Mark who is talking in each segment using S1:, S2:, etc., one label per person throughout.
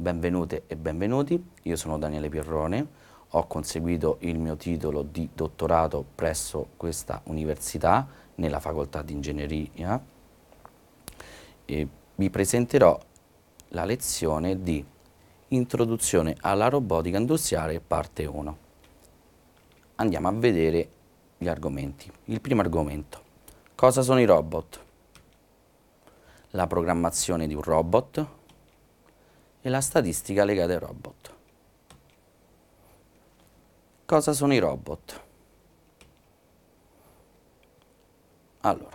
S1: Benvenute e benvenuti, io sono Daniele Pierrone, ho conseguito il mio titolo di dottorato presso questa università nella facoltà di ingegneria e vi presenterò la lezione di Introduzione alla robotica industriale parte 1. Andiamo a vedere gli argomenti. Il primo argomento: cosa sono i robot? La programmazione di un robot e la statistica legata ai robot. Cosa sono i robot? Allora,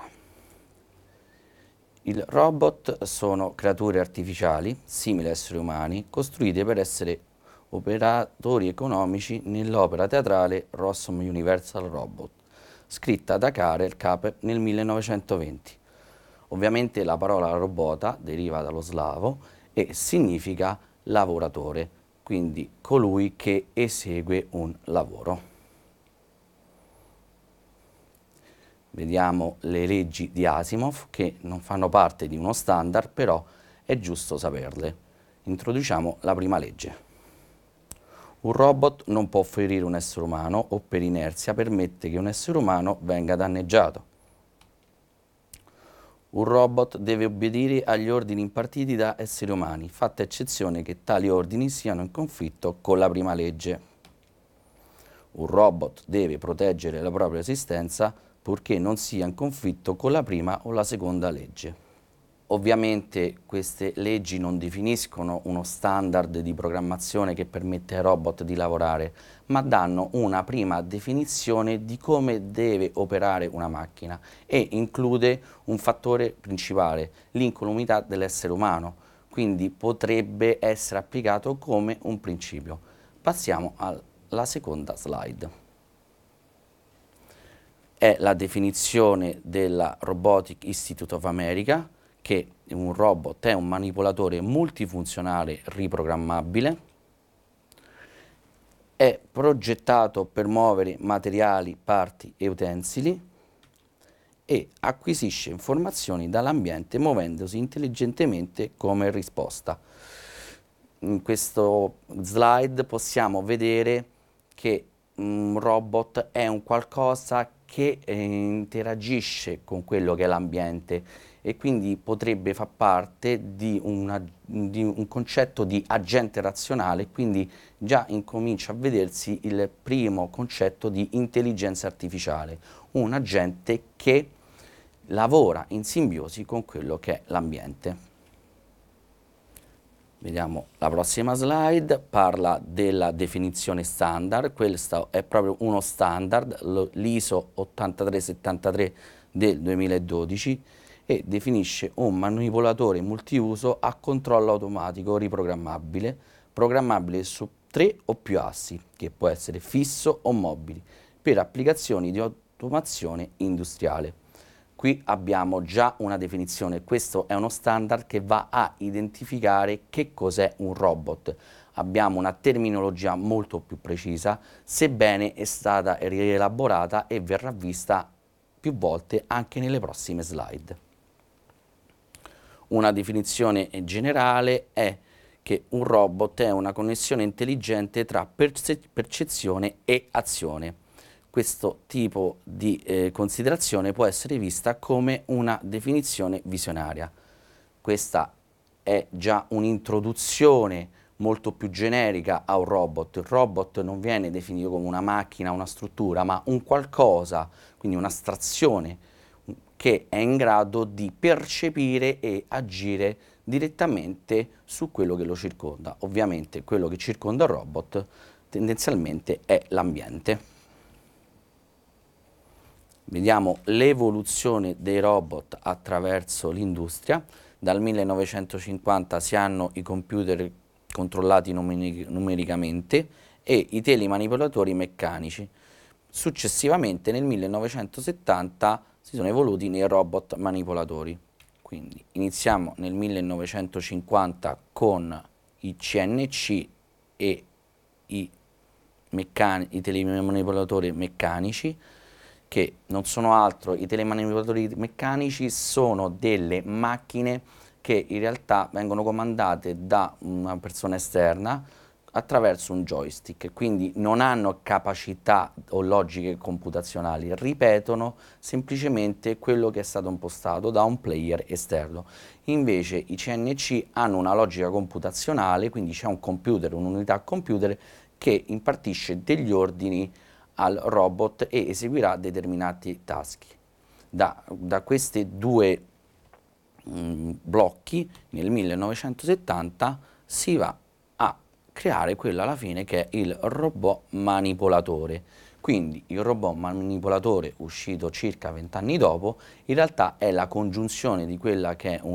S1: i robot sono creature artificiali, simili a esseri umani, costruite per essere operatori economici nell'opera teatrale Rossum Universal Robot, scritta da Karel Capper nel 1920. Ovviamente la parola robota deriva dallo slavo e significa lavoratore, quindi colui che esegue un lavoro. Vediamo le leggi di Asimov, che non fanno parte di uno standard, però è giusto saperle. Introduciamo la prima legge. Un robot non può ferire un essere umano o per inerzia permette che un essere umano venga danneggiato. Un robot deve obbedire agli ordini impartiti da esseri umani, fatta eccezione che tali ordini siano in conflitto con la prima legge. Un robot deve proteggere la propria esistenza purché non sia in conflitto con la prima o la seconda legge. Ovviamente queste leggi non definiscono uno standard di programmazione che permette ai robot di lavorare, ma danno una prima definizione di come deve operare una macchina e include un fattore principale, l'incolumità dell'essere umano, quindi potrebbe essere applicato come un principio. Passiamo alla seconda slide. È la definizione della Robotic Institute of America, che un robot è un manipolatore multifunzionale riprogrammabile, è progettato per muovere materiali, parti e utensili e acquisisce informazioni dall'ambiente muovendosi intelligentemente come risposta. In questo slide possiamo vedere che un robot è un qualcosa che interagisce con quello che è l'ambiente e quindi potrebbe far parte di un concetto di agente razionale, quindi già incomincia a vedersi il primo concetto di intelligenza artificiale, un agente che lavora in simbiosi con quello che è l'ambiente. Vediamo la prossima slide, parla della definizione standard. Questo è proprio uno standard, l'ISO 8373 del 2012, e definisce un manipolatore multiuso a controllo automatico riprogrammabile, programmabile su 3 o più assi, che può essere fisso o mobili, per applicazioni di automazione industriale. Qui abbiamo già una definizione, questo è uno standard che va a identificare che cos'è un robot. Abbiamo una terminologia molto più precisa, sebbene è stata rielaborata e verrà vista più volte anche nelle prossime slide. Una definizione generale è che un robot è una connessione intelligente tra percezione e azione. Questo tipo di considerazione può essere vista come una definizione visionaria. Questa è già un'introduzione molto più generica a un robot. Il robot non viene definito come una macchina, una struttura, ma un qualcosa, quindi un'astrazione che è in grado di percepire e agire direttamente su quello che lo circonda. Ovviamente quello che circonda il robot tendenzialmente è l'ambiente. Vediamo l'evoluzione dei robot attraverso l'industria. Dal 1950 si hanno i computer controllati numericamente e i telemanipolatori meccanici. Successivamente nel 1970 si sono evoluti nei robot manipolatori. Quindi iniziamo nel 1950 con i CNC e i telemanipolatori meccanici, che non sono altro, i telemanipolatori meccanici sono delle macchine che in realtà vengono comandate da una persona esterna attraverso un joystick, quindi non hanno capacità o logiche computazionali, ripetono semplicemente quello che è stato impostato da un player esterno. Invece i CNC hanno una logica computazionale, quindi c'è un computer, un'unità computer che impartisce degli ordini al robot e eseguirà determinati task. Da questi due blocchi nel 1970 si va a creare quello alla fine che è il robot manipolatore. Quindi il robot manipolatore uscito circa 20 anni dopo in realtà è la congiunzione di quella che è